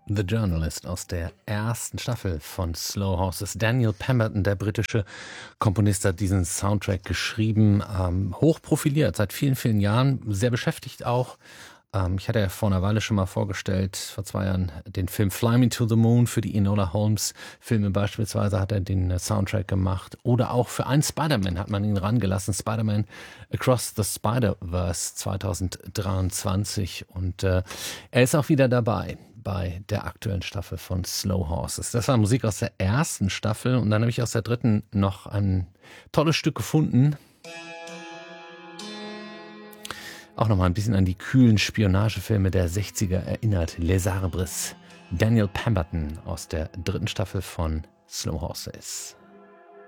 The Journalist aus der ersten Staffel von Slow Horses. Daniel Pemberton, der britische Komponist, hat diesen Soundtrack geschrieben, hochprofiliert, seit vielen, vielen Jahren, sehr beschäftigt auch. Ich hatte ja vor einer Weile schon mal vorgestellt, vor 2 Jahren, den Film Fly Me to the Moon. Für die Enola Holmes Filme beispielsweise hat er den Soundtrack gemacht. Oder auch für einen Spider-Man hat man ihn rangelassen. Spider-Man Across the Spider-Verse 2023. Und er ist auch wieder dabei bei der aktuellen Staffel von Slow Horses. Das war Musik aus der ersten Staffel. Und dann habe ich aus der dritten noch ein tolles Stück gefunden. Auch nochmal ein bisschen an die kühlen Spionagefilme der 60er erinnert. Les Arbres. Daniel Pemberton aus der dritten Staffel von Slow Horses.